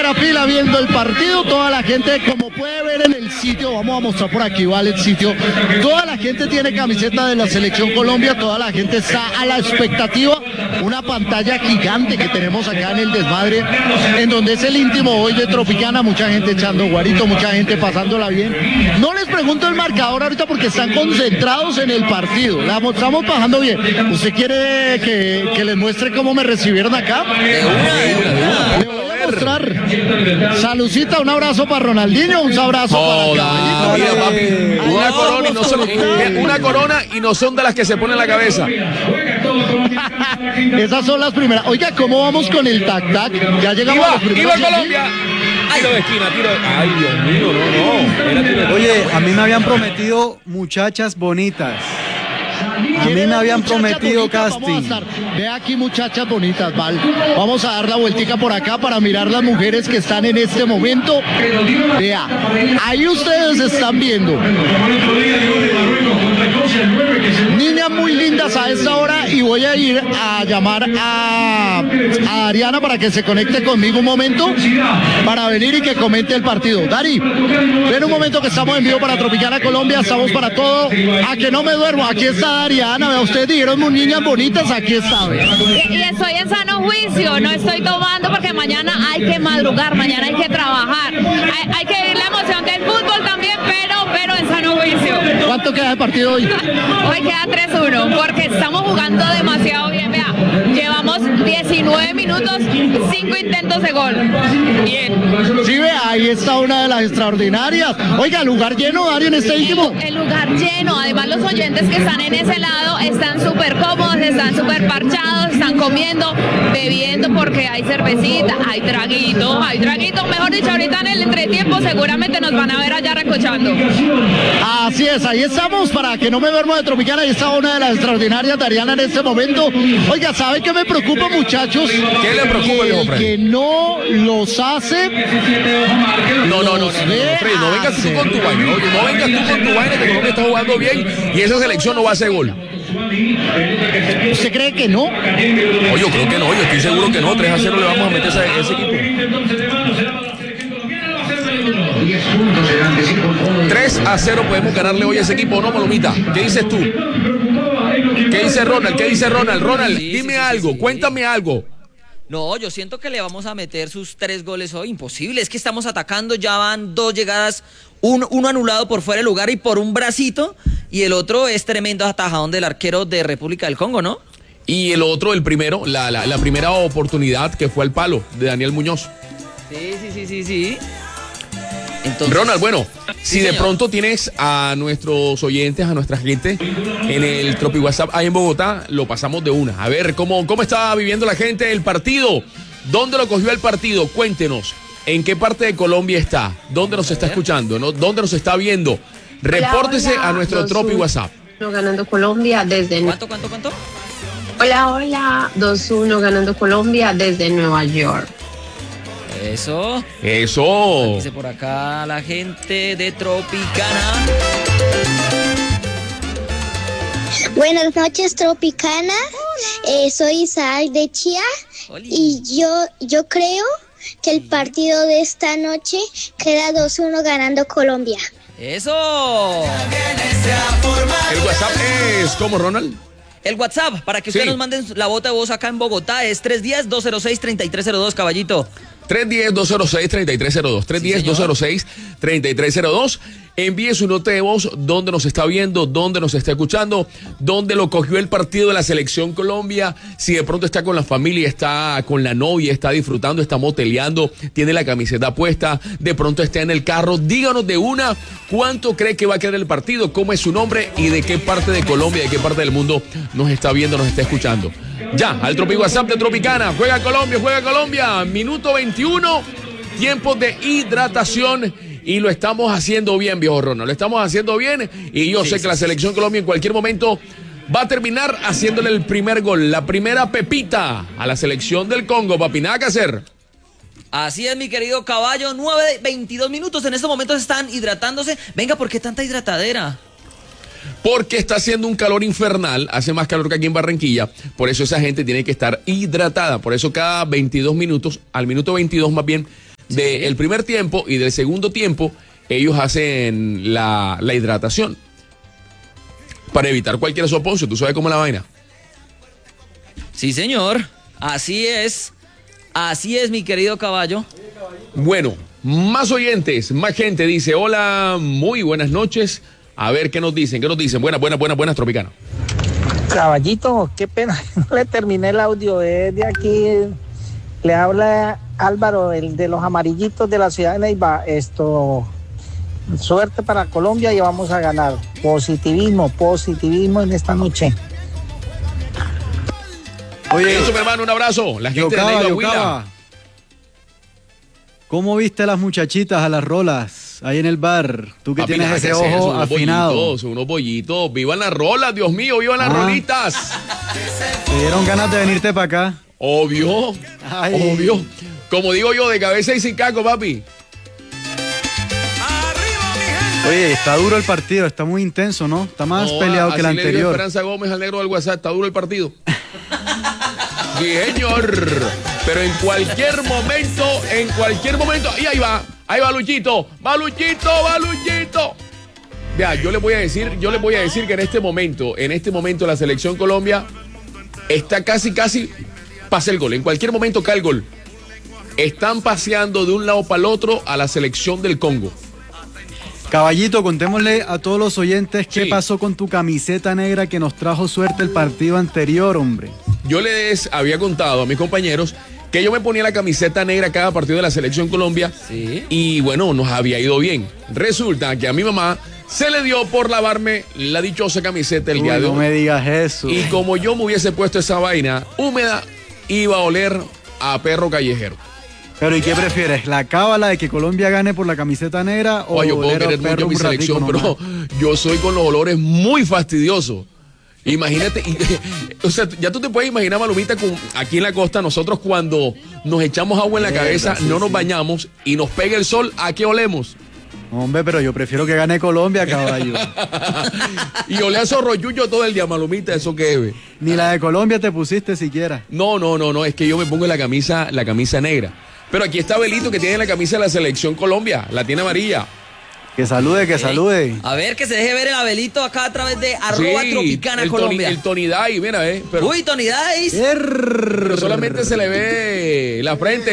primera fila viendo el partido, toda la gente, como puede ver en el sitio, vamos a mostrar por aquí, vale, el sitio, toda la gente tiene camiseta de la Selección Colombia, toda la gente está a la expectativa, una pantalla gigante que tenemos acá en el desmadre, en donde es el íntimo hoy de Tropicana, mucha gente echando guarito, mucha gente pasándola bien. No les pregunto el marcador ahorita porque están concentrados en el partido, la estamos pasando bien. ¿Usted quiere que les muestre cómo me recibieron acá? Le voy a mostrar. Salucita, un abrazo para Ronaldinho, un abrazo para Caballito. Una corona y no son de las que se ponen en la cabeza. Esas son las primeras. Oiga, ¿cómo vamos con el tac-tac? Ya llegamos a los primeros. ¡Iba Colombia! Tiro de esquina, tiro de... Ay, Dios mío, no. Oye, a mí me habían prometido muchachas bonitas. A mí me habían prometido casting. Ve aquí, muchachas bonitas, Val. Vamos a dar la vueltica por acá para mirar las mujeres que están en este momento. Vea, ahí ustedes están viendo niñas muy lindas a esta hora, y voy a ir a llamar a Ariana para que se conecte conmigo un momento para venir y que comente el partido. Dari, ven un momento que estamos en vivo para Tropicana Colombia, estamos para todo. A que no me duermo, aquí está Ariana, vea, ustedes dijeron muy niñas bonitas, aquí está. Y estoy en sano juicio, no estoy tomando porque mañana hay que madrugar, mañana hay que trabajar, hay que vivir la emoción del fútbol también, pero en sano juicio. ¿Cuánto queda de partido hoy? Hoy queda 3-1 porque estamos jugando demasiado bien, vea, llevamos 19 minutos, 5 intentos de gol. Bien. Sí, vea, ahí está una de las extraordinarias. Oiga, lugar lleno, Dario, en este íntimo. El lugar lleno, además los oyentes que están en ese lado están súper cómodos, están súper parchados, están comiendo, bebiendo porque hay cervecita, hay traguito, mejor dicho, ahorita en el entretiempo seguramente nos van a ver allá recochando. Así es, ahí estamos, para que no me duermo de Tropicana, ahí está una de las extraordinarias de Ariana en este momento. Oiga, ¿sabe qué me preocupa, muchachos? ¿Qué le preocupa, viejo Freddy? Que no los hace. No, Freddy, no vengas tú con tu vaina, no vengas tú con tu vaina, que Colombia está jugando bien y esa selección no va a hacer gol. ¿Usted cree que no? Oye, yo creo que no, yo estoy seguro que no, 3-0 le vamos a meter a ese equipo. 3-0 podemos ganarle hoy a ese equipo, ¿no, Palomita? ¿Qué dices tú? ¿Qué dice Ronald? Ronald, dime algo, cuéntame algo. No, yo siento que le vamos a meter sus 3 goles hoy. Imposible, es que estamos atacando, ya van 2 llegadas, uno anulado por fuera de lugar y por un bracito, y el otro es tremendo atajadón del arquero de República del Congo, ¿no? Y el otro, el primero, la primera oportunidad que fue al palo de Daniel Muñoz. Sí. Entonces, Ronald, bueno, sí, si de señor. pronto tienes a nuestros oyentes, a nuestra gente en el Tropi WhatsApp ahí en Bogotá, lo pasamos de una. A ver, ¿cómo está viviendo la gente el partido? ¿Dónde lo cogió el partido? Cuéntenos. ¿En qué parte de Colombia está? ¿Dónde nos está escuchando? ¿No? ¿Dónde nos está viendo? Repórtese a nuestro Tropi WhatsApp. Ganando Colombia desde... ¿Cuánto? Hola, 2-1 ganando Colombia desde Nueva York. Eso. Dice por acá la gente de Tropicana. Buenas noches, Tropicana. Soy Isaac de Chía. Oli. Y yo creo que el partido de esta noche queda 2-1 ganando Colombia. Eso. ¿El WhatsApp es cómo, Ronald? El WhatsApp, para que ustedes nos manden la bota de voz acá en Bogotá, es 310-206-3302, caballito. 310-206-3302. 310-206-3302. Envíe su nota de voz, dónde nos está viendo, dónde nos está escuchando, dónde lo cogió el partido de la Selección Colombia, si de pronto está con la familia, está con la novia, está disfrutando, está moteleando, tiene la camiseta puesta, de pronto está en el carro. Díganos de una, cuánto cree que va a quedar el partido, cómo es su nombre y de qué parte de Colombia, de qué parte del mundo nos está viendo, nos está escuchando. Ya, al Tropi WhatsApp de Tropicana. Juega Colombia. Minuto 21, tiempo de hidratación. Y lo estamos haciendo bien, viejo Ronald. Lo estamos haciendo bien. Y yo sé que la Selección Colombia en cualquier momento va a terminar haciéndole el primer gol. La primera pepita a la selección del Congo, papi. Nada que hacer. Así es, mi querido caballo. 9:22 minutos. En estos momentos están hidratándose. Venga, ¿por qué tanta hidratadera? Porque está haciendo un calor infernal, hace más calor que aquí en Barranquilla, por eso esa gente tiene que estar hidratada, por eso cada 22 minutos, al minuto 22 más bien, del primer tiempo y del segundo tiempo, ellos hacen la hidratación para evitar cualquier soponcio. ¿Tú sabes cómo es la vaina? Sí, señor. Así es, mi querido caballo. Bueno, más oyentes, más gente dice, hola, muy buenas noches. A ver, ¿qué nos dicen? Buenas, Tropicana. Caballito, qué pena, no le terminé el audio. De aquí le habla Álvaro, el de los amarillitos de la ciudad de Neiva. Suerte para Colombia y vamos a ganar. Positivismo en esta noche. Oye, eso, mi hermano, un abrazo. La gente de Neiva, Huila. ¿Cómo viste a las muchachitas, a las rolas, ahí en el bar? Tú que tienes ese ojo afinado. Unos bollitos. ¡Vivan las rolas, Dios mío! ¡Vivan las rolitas! ¿Te dieron ganas de venirte para acá? Obvio. Como digo yo, de cabeza y sin caco, papi. Oye, está duro el partido, está muy intenso, ¿no? Está más peleado que el anterior. Le dio Esperanza Gómez al negro del WhatsApp, está duro el partido. Sí, señor. Pero en cualquier momento, y ahí va Luchito. Va Luchito. Vea, yo les voy a decir que en este momento la selección Colombia está casi pasa el gol. En cualquier momento cae el gol. Están paseando de un lado para el otro a la selección del Congo. Caballito, contémosle a todos los oyentes qué pasó con tu camiseta negra que nos trajo suerte el partido anterior, hombre. Yo les había contado a mis compañeros que yo me ponía la camiseta negra cada partido de la selección Colombia. Sí. Y bueno, nos había ido bien. Resulta que a mi mamá se le dio por lavarme la dichosa camiseta el día de hoy. No me digas eso. Y como yo me hubiese puesto esa vaina húmeda, iba a oler a perro callejero. Pero ¿y qué prefieres? ¿La cábala de que Colombia gane por la camiseta negra o yo puedo querer mucho mi selección, pero yo soy con los olores muy fastidiosos. Imagínate, o sea, ya tú te puedes imaginar, Malumita, aquí en la costa, nosotros cuando nos echamos agua en la cabeza, no nos bañamos y nos pega el sol, ¿a qué olemos? Hombre, pero yo prefiero que gane Colombia, caballo. Y olé a zorroyuyo todo el día, Malumita, ¿eso qué es? Ni la de Colombia te pusiste siquiera. No, es que yo me pongo la camisa negra. Pero aquí está Belito, que tiene la camisa de la selección Colombia, la tiene amarilla. Que salude. A ver, que se deje ver el Abelito acá a través de @Tropicana Colombia. El Tony Day, mira, pero, uy, Tony Day. Pero solamente se le ve la frente.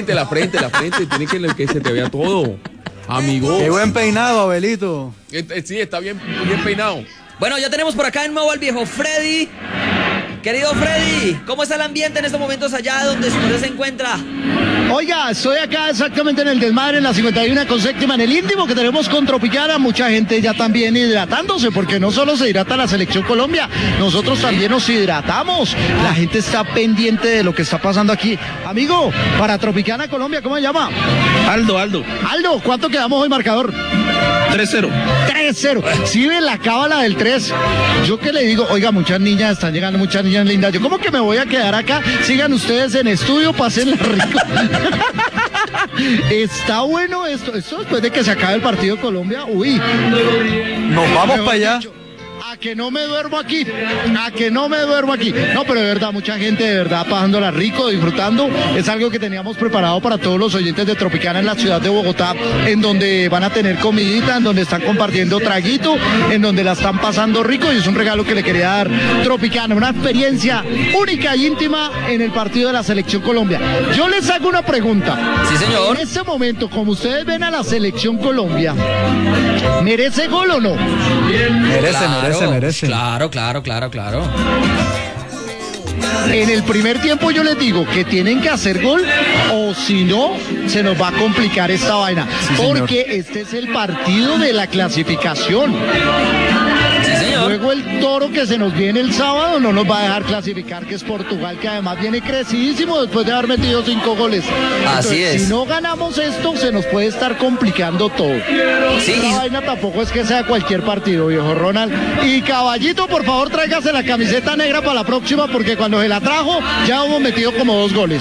Tiene que se te vea todo, amigo. Qué buen peinado, Abelito. Sí, está bien peinado. Bueno, ya tenemos por acá de nuevo al viejo Freddy. Querido Freddy, ¿cómo está el ambiente en estos momentos allá donde usted se encuentra? Oiga, estoy acá exactamente en el desmadre, en la 51 con séptima, en el íntimo que tenemos con Tropicana. Mucha gente ya también hidratándose, porque no solo se hidrata la selección Colombia, nosotros también nos hidratamos. La gente está pendiente de lo que está pasando aquí. Amigo, para Tropicana Colombia, ¿cómo se llama? Aldo, Aldo, ¿cuánto quedamos hoy, marcador? 3-0. 3-0. Si ven la cábala del 3, yo que le digo, oiga, muchas niñas, están llegando muchas niñas lindas. Yo como que me voy a quedar acá. Sigan ustedes en estudio, pásenla rico. Está bueno esto después de que se acabe el partido de Colombia. Uy. Nos vamos para allá. A que no me duermo aquí. No, pero de verdad, mucha gente de verdad pasándola rico, disfrutando. Es algo que teníamos preparado para todos los oyentes de Tropicana en la ciudad de Bogotá, en donde van a tener comidita, en donde están compartiendo traguito, en donde la están pasando rico, y es un regalo que le quería dar Tropicana, una experiencia única y íntima en el partido de la selección Colombia. Yo les hago una pregunta. Sí, señor. En este momento, como ustedes ven a la selección Colombia, ¿merece gol o no? Merece. Claro. En el primer tiempo yo les digo que tienen que hacer gol, o si no, se nos va a complicar esta vaina. Sí, porque señor. Este es el partido de la clasificación. Sí, señor. Luego el Toro que se nos viene el sábado no nos va a dejar clasificar, que es Portugal, que además viene crecidísimo después de haber metido 5 goles. Así Entonces, es. Si no ganamos esto, se nos puede estar complicando todo. Sí. Esta vaina tampoco es que sea cualquier partido, viejo Ronald. Y Caballito, por favor, tráigase la camiseta negra para la próxima, porque cuando se la trajo, ya hemos metido como 2 goles.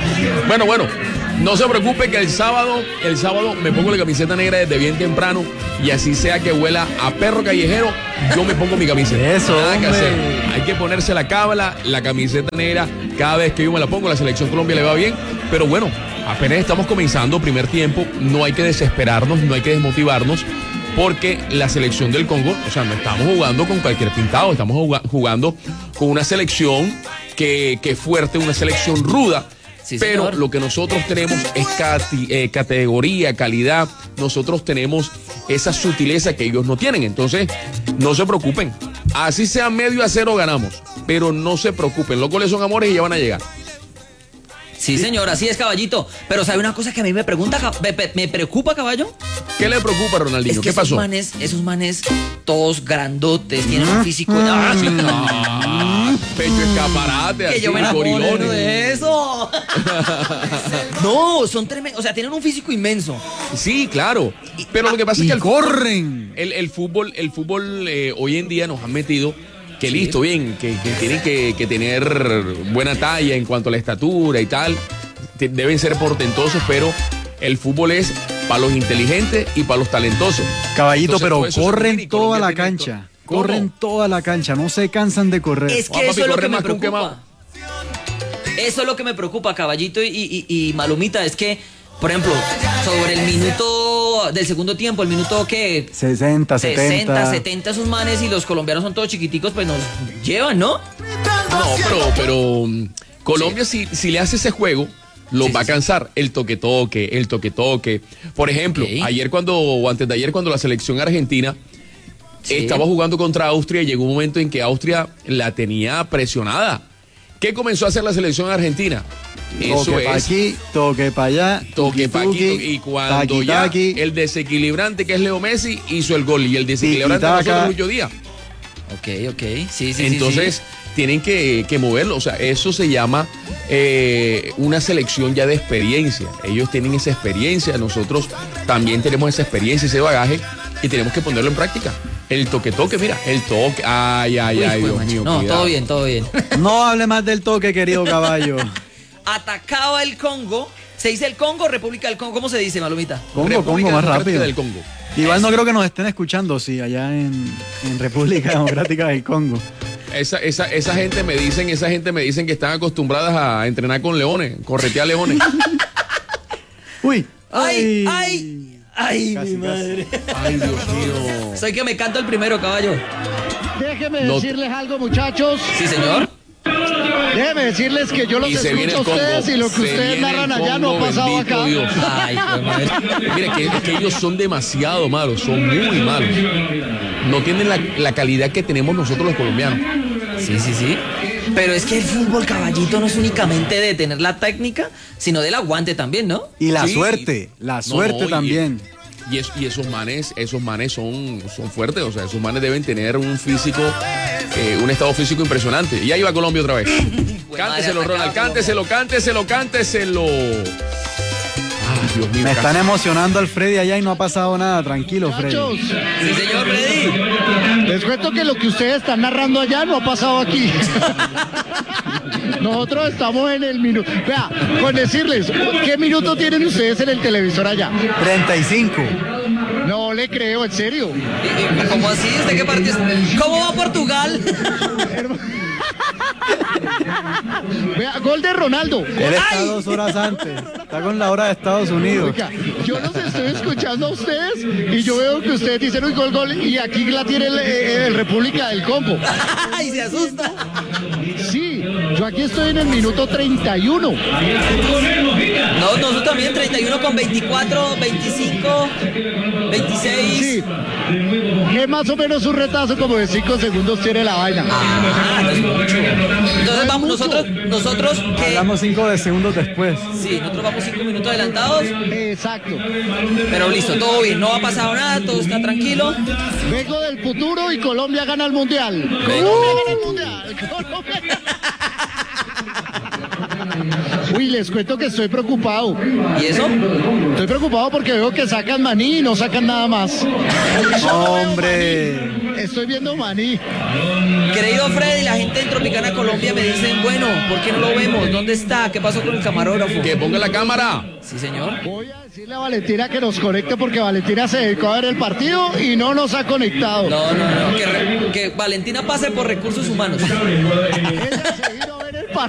Bueno, no se preocupe que el sábado me pongo la camiseta negra desde bien temprano y así sea que huela a perro callejero, yo me pongo mi camiseta. Eso, nada que hombre. hacer. Hay que ponerse la cábala, la camiseta negra, cada vez que yo me la pongo, la selección Colombia le va bien, pero bueno, apenas estamos comenzando primer tiempo, no hay que desesperarnos, no hay que desmotivarnos, porque la selección del Congo, o sea, no estamos jugando con cualquier pintado, estamos jugando con una selección que es fuerte, una selección ruda. Sí, pero señor. lo que nosotros tenemos es categoría, calidad. Nosotros tenemos esa sutileza que ellos no tienen. Entonces, no se preocupen. Así sea 1-0 ganamos. Pero no se preocupen. Los goles son amores y ya van a llegar. Sí, señor, así es, caballito. Pero ¿sabe una cosa que a mí me preocupa, caballo? ¿Qué le preocupa, Ronaldinho? Es que ¿Qué pasó? esos manes, todos grandotes, tienen un físico... Pecho escaparate, Que así, yo me enamoro gorilones. de eso. No, son tremendos, o sea, tienen un físico inmenso. Sí, claro. Pero lo que pasa es que el corren. El fútbol hoy en día nos han metido que listo, bien, que tienen que tener buena talla en cuanto a la estatura y tal. Deben ser portentosos, pero el fútbol es para los inteligentes y para los talentosos. Caballito, Entonces, pero todo eso se corren tiene y toda Colombia la tiene cancha. ¿Cómo? Corren toda la cancha, no se cansan de correr. Es que Papi, eso es lo corre que me más que un preocupa. Eso es lo que me preocupa, caballito y Malumita, es que, por ejemplo, sobre el minuto del segundo tiempo, el minuto que 60, 70. 70 esos manes y los colombianos son todos chiquiticos, pues nos llevan, ¿no? No, pero Colombia si le hace ese juego, los va a cansar. El toque-toque. Por ejemplo, antes de ayer cuando la selección argentina estaba jugando contra Austria, llegó un momento en que Austria la tenía presionada. ¿Qué comenzó a hacer la selección argentina? Toque para aquí, toque para allá, toque para aquí, tuki, y cuando taqui, ya taqui. el desequilibrante que es Leo Messi hizo el gol y el desequilibrante de nosotros Lucho Díaz. Ok, sí. Entonces tienen que moverlo, o sea, eso se llama una selección ya de experiencia. Ellos tienen esa experiencia, nosotros también tenemos esa experiencia, ese bagaje y tenemos que ponerlo en práctica. El toque-toque, mira, el toque. Ay, Dios mío. No, cuidado. todo bien. No hable más del toque, querido caballo. Atacaba el Congo. ¿Se dice el Congo, República del Congo? ¿Cómo se dice, Malumita? Congo, República más Democrática rápido. del Congo. Igual no creo que nos estén escuchando, sí, allá en República Democrática del Congo. Esa gente me dicen que están acostumbradas a entrenar con leones, corretear leones. Uy. Ay, Casi, mi madre. Ay, Dios mío. Soy que me canto el primero, caballo. Déjenme No. decirles algo, muchachos. Sí, señor. Déjenme decirles que yo los Y se viene escucho a el Congo. ustedes y lo que Se ustedes viene narran el allá no ha Congo, pasado bendito acá. Dios. Ay, qué madre. Mira, que ellos son demasiado malos, son muy malos. No tienen la calidad que tenemos nosotros los colombianos. Sí. Pero es que el fútbol, caballito, no es únicamente de tener la técnica, sino del aguante también, ¿no? Y la Sí. suerte No, también. Y esos manes son fuertes, o sea, esos manes deben tener un físico, un estado físico impresionante. Y ahí va Colombia otra vez. Cánteselo, Ronald, cánteselo. Ay, Dios mío. Me están emocionando al Freddy allá y no ha pasado nada. Tranquilo, Freddy. Muchachos, Sí, señor Freddy. les cuento que lo que ustedes están narrando allá no ha pasado aquí. Nosotros estamos en el minuto. Vea, con decirles, ¿qué minuto tienen ustedes en el televisor allá? 35. No le creo, en serio. ¿Cómo así? ¿Usted qué partido? ¿Cómo va Portugal? Vea, gol de Ronaldo. Él está 2 horas antes. Está con la hora de Estados Unidos. Oiga, yo los estoy escuchando a ustedes y yo veo que ustedes dicen un gol y aquí la tiene el República del Congo. Ay, se asusta. Sí, yo aquí estoy en el minuto 31. No, nosotros también, 31 con 24, 25, 26. Sí, es más o menos un retazo como de 5 segundos tiene la vaina. Ah, no es mucho. Entonces vamos nosotros que... Hablamos 5 segundos después. Sí, nosotros vamos 5 minutos adelantados, Exacto. pero listo, todo bien, no ha pasado nada, todo está tranquilo. Vengo del futuro y Colombia gana el mundial. Colombia gana el mundial. Colombia gana- Uy, les cuento que estoy preocupado. ¿Y eso? Estoy preocupado porque veo que sacan maní y no sacan nada más. Hombre. Estoy viendo Maní. Querido Freddy, la gente en Tropicana Colombia me dicen, bueno, ¿por qué no lo vemos? ¿Dónde está? ¿Qué pasó con el camarógrafo? Que ponga la cámara. Sí, señor. Voy a decirle a Valentina que nos conecte porque Valentina se dedicó a ver el partido y no nos ha conectado. No. Que Valentina pase por recursos humanos. Ella se vino